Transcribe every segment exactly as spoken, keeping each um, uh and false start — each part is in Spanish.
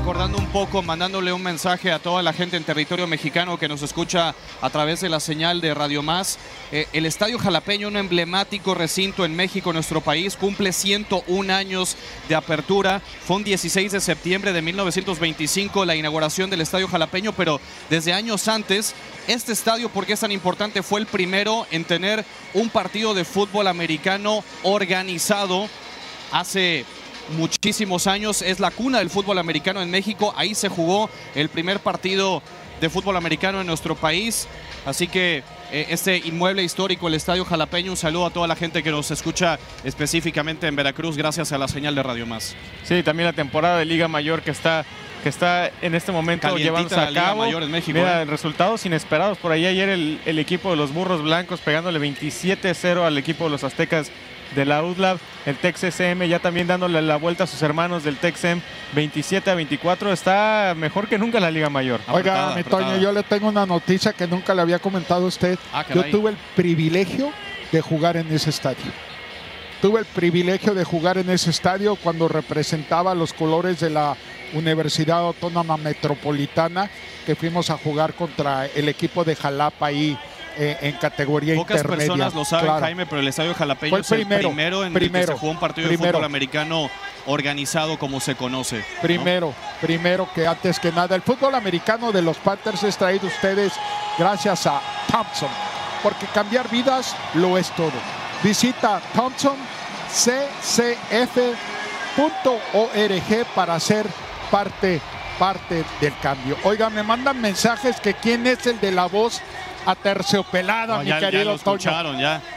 recordando un poco, mandándole un mensaje a toda la gente en territorio mexicano que nos escucha a través de la señal de Radio Más. Eh, el Estadio Jalapeño, un emblemático recinto en México, nuestro país, cumple ciento un años de apertura. Fue un dieciséis de septiembre de mil novecientos veinticinco la inauguración del Estadio Jalapeño, pero desde años antes, este estadio, ¿por qué es tan importante? Fue el primero en tener un partido de fútbol americano organizado hace muchísimos años. Es la cuna del fútbol americano en México. Ahí se jugó el primer partido de fútbol americano en nuestro país. Así que eh, este inmueble histórico, el Estadio Jalapeño, un saludo a toda la gente que nos escucha específicamente en Veracruz, gracias a la señal de Radio Más. Sí, también la temporada de Liga Mayor que está, que está en este momento llevándose a cabo. Mayor en México. Mira, eh. resultados inesperados por ahí ayer el, el equipo de los Burros Blancos pegándole veintisiete cero al equipo de los Aztecas de la U D L A B. El Tex S M ya también dándole la vuelta a sus hermanos del Tex M, veintisiete a veinticuatro. Está mejor que nunca la Liga Mayor. Oiga, mi Toño, yo le tengo una noticia que nunca le había comentado a usted. Ah, yo tuve el privilegio de jugar en ese estadio. Tuve el privilegio de jugar en ese estadio cuando representaba los colores de la Universidad Autónoma Metropolitana, que fuimos a jugar contra el equipo de Jalapa ahí eh, en categoría Pocas intermedia. Pocas personas lo saben, claro, Jaime, pero el Estadio Jalapeño Fue el es primero, el primero en primero, el que se jugó un partido primero. de fútbol americano organizado como se conoce. Primero, ¿no? primero que antes que nada, el fútbol americano de los Panthers es traído a ustedes gracias a Thompson, porque cambiar vidas lo es todo. Visita Thompson C C F punto org para ser parte, parte del cambio. Oiga, me mandan mensajes que quién es el de la voz aterciopelada, no, mi ya, querido ya lo escucharon, Toño. Ya.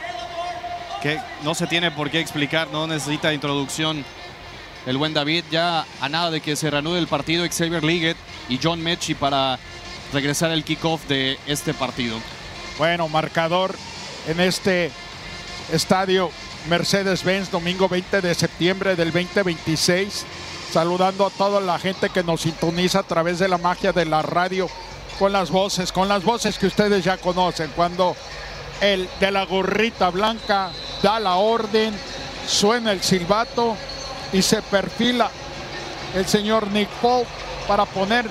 Que no se tiene por qué explicar, no necesita introducción. El buen David, ya a nada de que se reanude el partido, Xavier Liggett y John Mechie para regresar al kickoff de este partido. Bueno, marcador en este estadio Mercedes-Benz, domingo veinte de septiembre del veinte veintiséis. Saludando a toda la gente que nos sintoniza a través de la magia de la radio, con las voces, con las voces que ustedes ya conocen. Cuando el de la gorrita blanca da la orden, suena el silbato y se perfila el señor Nick Pope para poner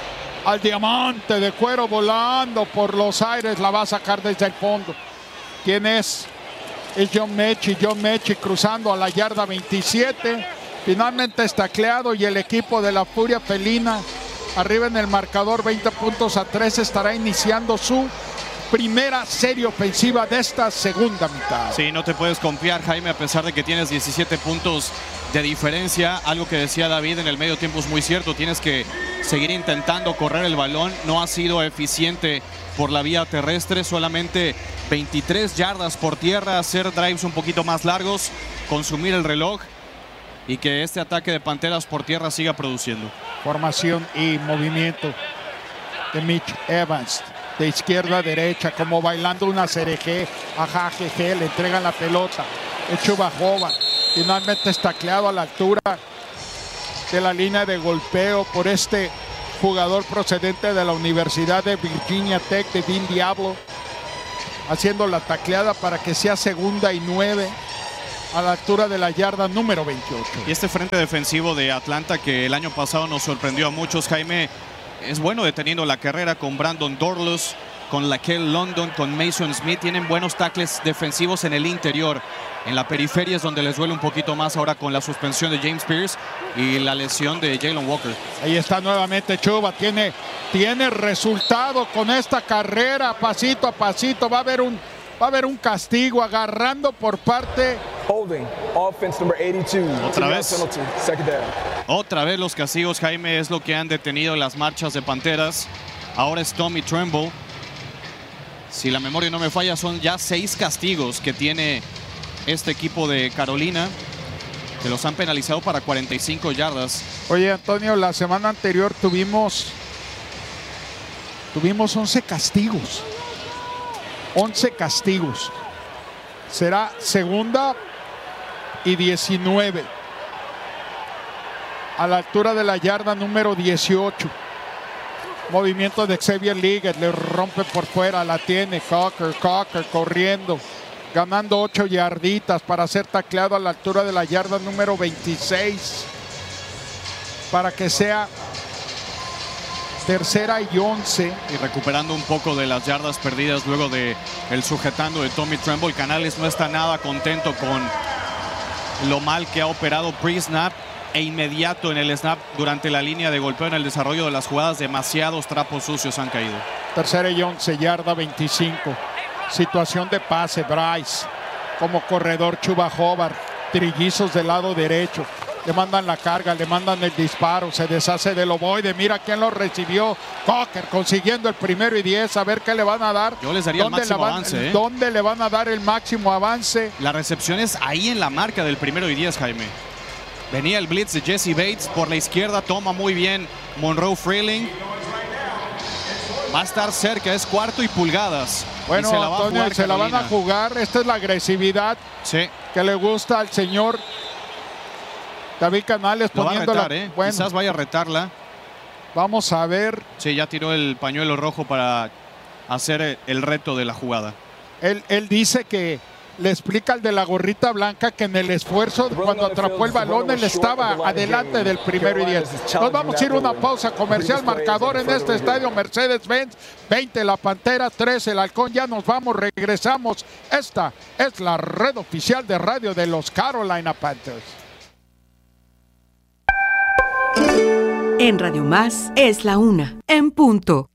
al diamante de cuero volando por los aires. La va a sacar desde el fondo. ¿Quién es? Es John Mechie. John Mechie cruzando a la yarda veintisiete. Finalmente es tacleado y el equipo de la Furia Felina arriba en el marcador veinte puntos a tres estará iniciando su primera serie ofensiva de esta segunda mitad. Sí, no te puedes confiar, Jaime, a pesar de que tienes diecisiete puntos de diferencia. Algo que decía David en el medio tiempo es muy cierto. Tienes que seguir intentando correr el balón. No ha sido eficiente por la vía terrestre. Solamente veintitrés yardas por tierra. Hacer drives un poquito más largos. Consumir el reloj. Y que este ataque de Panteras por tierra siga produciendo. Formación y movimiento de Mitch Evans. De izquierda a derecha, como bailando una cereje. Ajá, jeje, le entregan la pelota. El Chuba Hubbard. Finalmente es tacleado a la altura de la línea de golpeo por este jugador procedente de la Universidad de Virginia Tech, de Vin Diablo. Haciendo la tacleada para que sea segunda y nueve. A la altura de la yarda número veintiocho. Y este frente defensivo de Atlanta, que el año pasado nos sorprendió a muchos, Jaime, es bueno deteniendo la carrera con Brandon Dorlus, con Laquel London, con Mason Smith. Tienen buenos tackles defensivos en el interior. En la periferia es donde les duele un poquito más ahora con la suspensión de James Pierce y la lesión de Jalen Walker. Ahí está nuevamente Chuba. Tiene, tiene resultado con esta carrera, pasito a pasito. Va a haber un... Va a haber un castigo agarrando por parte. Holding, offense number eighty-two. Otra vez. Otra vez los castigos, Jaime, es lo que han detenido las marchas de Panteras. Ahora es Tommy Tremble. Si la memoria no me falla, son ya seis castigos que tiene este equipo de Carolina, que los han penalizado para cuarenta y cinco yardas. Oye, Antonio, la semana anterior tuvimos tuvimos once castigos. once castigos. Será segunda y diecinueve. A la altura de la yarda número dieciocho. Movimiento de Xavier Liggett. Le rompe por fuera. La tiene Cocker. Cocker corriendo. Ganando ocho yarditas para ser tacleado a la altura de la yarda número veintiséis. Para que sea tercera y once. Y recuperando un poco de las yardas perdidas luego de el sujetando de Tommy Tremble. Canales no está nada contento con lo mal que ha operado pre-snap e inmediato en el snap durante la línea de golpeo en el desarrollo de las jugadas. Demasiados trapos sucios han caído. Tercera y once, yarda veinticinco. Situación de pase, Bryce. Como corredor, Chuba Hubbard. Trillizos del lado derecho. Le mandan la carga, le mandan el disparo, se deshace del ovoide. Mira quién lo recibió. Cocker consiguiendo el primero y diez. A ver qué le van a dar. Yo les daría el máximo van, avance. ¿eh? ¿Dónde le van a dar el máximo avance? La recepción es ahí en la marca del primero y diez, Jaime. Venía el blitz de Jesse Bates por la izquierda. Toma muy bien Monroe Freeling. Va a estar cerca, es cuarto y pulgadas. Bueno, y se la, va Antonio, a jugar se la van a jugar. Esta es la agresividad sí. que le gusta al señor David Canales. Lo poniéndola. Va a retar, ¿eh? Bueno, quizás vaya a retarla. Vamos a ver. Sí, ya tiró el pañuelo rojo para hacer el reto de la jugada. Él, él dice que le explica al de la gorrita blanca que en el esfuerzo cuando atrapó el balón él estaba adelante del primero y diez. Nos vamos a ir a una pausa comercial. Marcador en este estadio Mercedes-Benz. veinte la Pantera, trece el Halcón. Ya nos vamos, regresamos. Esta es la red oficial de radio de los Carolina Panthers. En Radio Más es la una, en punto.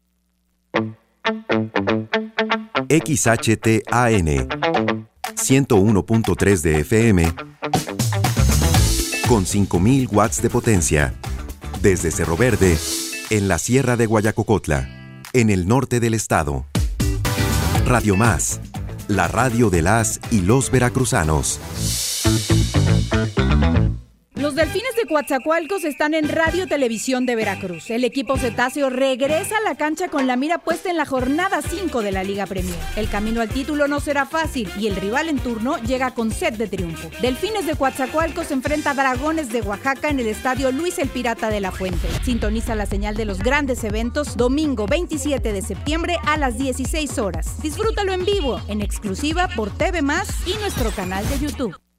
X H T A N ciento uno punto tres de F M con cinco mil watts de potencia desde Cerro Verde en la Sierra de Guayacocotla, en el norte del estado. Radio Más, la radio de las y los veracruzanos. Los Delfines de Coatzacoalcos están en Radio Televisión de Veracruz. El equipo cetáceo regresa a la cancha con la mira puesta en la jornada cinco de la Liga Premier. El camino al título no será fácil y el rival en turno llega con sed de triunfo. Delfines de Coatzacoalcos enfrenta a Dragones de Oaxaca en el estadio Luis el Pirata de la Fuente. Sintoniza la señal de los grandes eventos domingo veintisiete de septiembre a las dieciséis horas. Disfrútalo en vivo, en exclusiva por T V Más y nuestro canal de YouTube.